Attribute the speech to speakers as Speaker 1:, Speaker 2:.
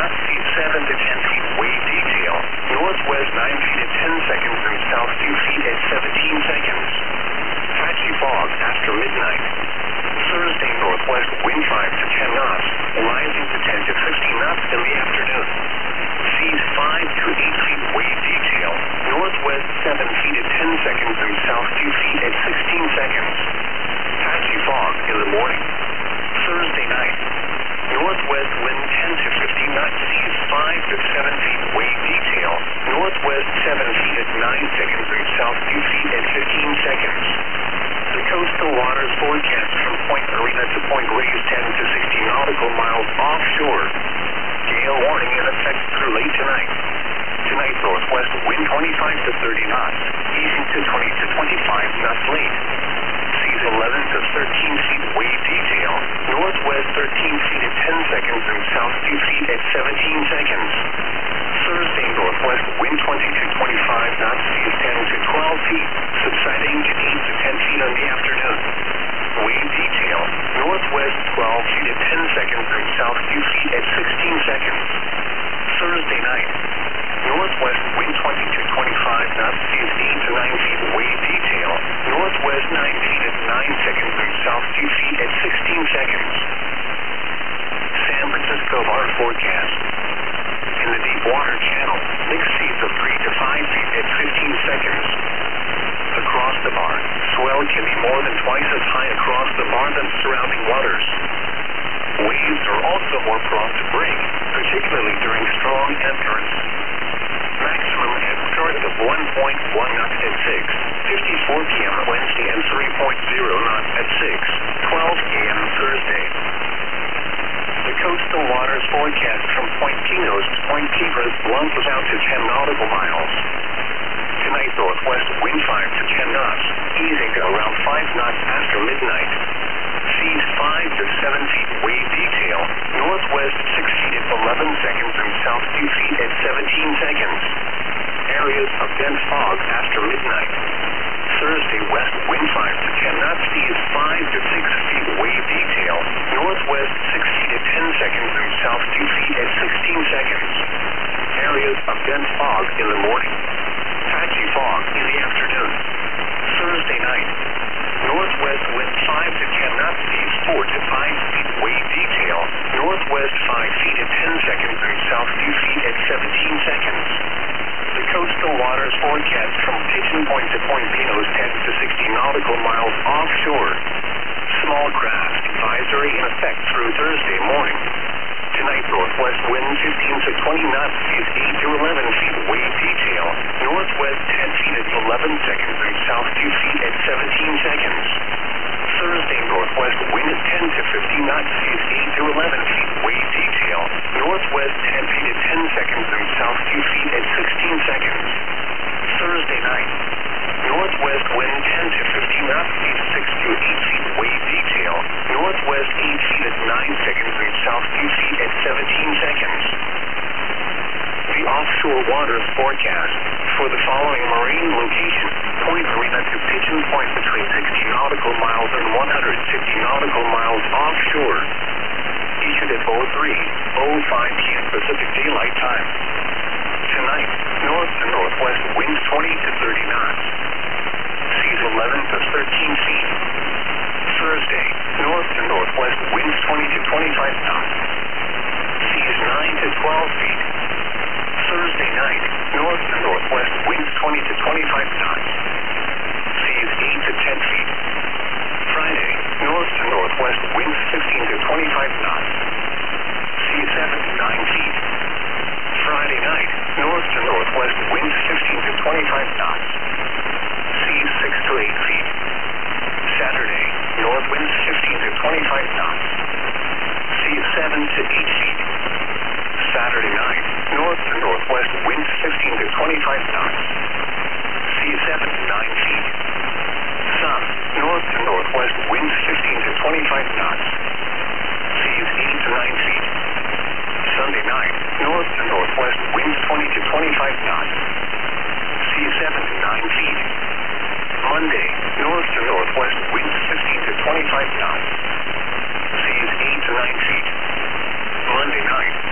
Speaker 1: knots, seas 7 to 10 feet. Wave detail, northwest 9 feet at 10 seconds and south 2 feet at 17 seconds. Patchy fog after midnight. Thursday, northwest wind 5 to 10 knots, rising to 10 to 15 knots in the afternoon. Seas 5 to 8 feet. Wave detail, northwest 7 feet at 10 seconds and south 2 feet at 16 seconds. Patchy fog in the morning. Thursday night, northwest wind 10 to 15 knots, seas 5 to 7 feet. Wave detail, northwest 7 feet at 9 seconds and south 2 feet at 15 seconds. The coastal waters forecast from Point Marina to Point Reyes 10 to 60 nautical miles offshore. Gale warning in effect through late tonight. Tonight, northwest wind 25 to 30 knots, easing to 20 to 25 knots late. Seas 11 to 13 feet. Wave detail, northwest 13 feet at 10 seconds and south 2 feet at 17 seconds. Thursday, northwest wind 20 to 25 knots, seas 10 to 12 feet, subsiding to 8 to 10 feet in the afternoon. Wave detail, northwest 12 feet at 10 seconds and south 2 feet at 16 seconds. Thursday night, northwest wind 20 to 25 knots, seas 8 to 9 feet. Wave detail, northwest 9 feet at 9 seconds and south 2 feet at 16 seconds. San Francisco water forecast. In the deep water channel, mixed seas of 3 to 5 feet at 15 seconds. Across the bar, swell can be more than twice as high across the bar than surrounding waters. Waves are also more prone to break, particularly during strong ebb currents. Maximum ebb current of 1.1 knots at 6:54 p.m. Wednesday and 3.0 knots at 6:12 a.m. Thursday. The coastal waters forecast from Point Pinos to Point Piedras plunges out to 10 nautical miles. Tonight, northwest wind 5 to 10 knots, easing to around 5 knots after midnight. Seas 5 to 7 feet. Wave detail, northwest 6 feet at 11 seconds and south 2 feet at 17 seconds. Areas of dense fog after midnight. Thursday, west wind 5 to 10 knots, seas 5 to 6 feet. Wave detail, northwest 6 feet at 10 seconds and south 2 feet at 16 seconds. Areas of dense fog in the morning. Patchy fog in the afternoon. Thursday night, northwest wind 5 to 10 knots, seas 4 to 5 feet. Wave detail, northwest 5 feet at 10 seconds and south 2 feet at 17 seconds. The coastal waters forecast from Pigeon Point to Point Pinos 10 to 60 nautical miles offshore. Small craft advisory in effect through Thursday morning. Tonight, northwest wind 15 to 20 knots, seas 8 to 11 feet. Wave detail, northwest 10 feet at 11 seconds and south 2 feet at 17 seconds. Thursday, northwest wind 10 to 15 knots, seas 8 to 11 feet. Wave detail, northwest 10 feet at 10 seconds and south 2 feet at 16 seconds. Thursday night, northwest wind 10 to 15 knots, seas 6 to 8 feet. Wave detail, northwest 8 feet at 9 seconds and south 2 feet at 17 seconds. The offshore waters forecast for the following marine location: Point Marina to Pigeon Point between 60 nautical miles and 150 nautical miles offshore. Issued at 03:05 p.m. Pacific Daylight Time. Tonight, north to northwest winds 20 to 30 knots. Seas 11 to 13 feet. Thursday, north to northwest winds 20 to 25 knots. Seas 9 to 12 feet. Thursday night, north to northwest winds 20 to 25 knots. Seas 8 to 10 feet. Friday, north to northwest winds 15 to 25 knots. Seas 7 to 9 feet. Friday night, north to northwest winds 15 to 25 knots. Seas 6 to 8 feet. Saturday, north winds 15 to 25 knots. Seas 7 to 8 feet. Saturday night, north to northwest winds 15 to 25 knots. Seas 7 to 9 feet. Sun, north to northwest winds 15 to 25 knots. Seas 8 to 9 feet. Sunday night, north to northwest winds 20 to 25 knots. Seas 7 to 9 feet. Monday, north to northwest winds 15 to 25 knots. Seas 8 to 9 feet. Monday night,